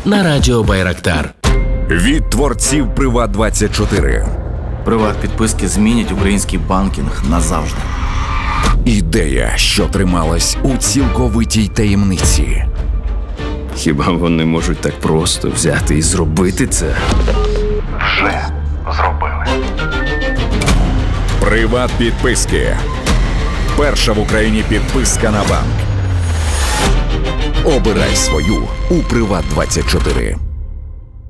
на Радіо Байрактар. Від творців Приват24. Приват-підписки змінять український банкінг назавжди. Ідея, що трималась у цілковитій таємниці. Хіба вони можуть так просто взяти і зробити це? Вже зробили. Приват-підписки. Перша в Україні підписка на банк. Обирай свою у Приват24.